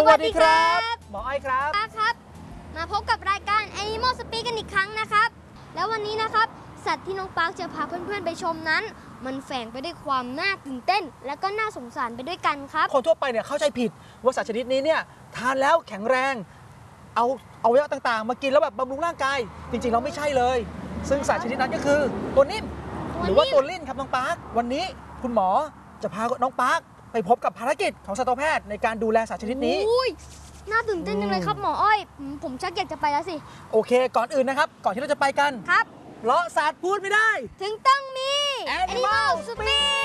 วัสดีครับหมออ้อยครับครับมาพบกับรายการ Animal Speak กันอีกครั้งนะครับแล้ววันนี้นะครับสัตว์ที่น้องปาร์คจะพาเพื่อนๆไปชมนั้นมันแฝงไปด้วยความน่าตื่นเต้นและก็น่าสงสารไปด้วยกันครับคนทั่วไปเนี่ยเข้าใจผิดว่าสัตว์ชนิดนี้เนี่ยทานแล้วแข็งแรงเอาอวัยวะต่างๆมากินแล้วแบบบำรุงร่างกายจริงๆเราไม่ใช่เลยซึ่งสัตว์ชนิดนั้นก็คือตัวนิ่มหรือว่าตัวลิ่นครับน้องปาร์ควันนี้คุณหมอจะพาน้องปาร์คไปพบกับภารกิจของสัตวแพทย์ในการดูแลสัตว์ชนิดนี้น่าตื่นเต้นจังเลยครับหมออ้อยผมชักอยากจะไปแล้วสิโอเคก่อนอื่นนะครับก่อนที่เราจะไปกันครับเพราะสัตว์พูดไม่ได้ถึงต้องมี Animal Speak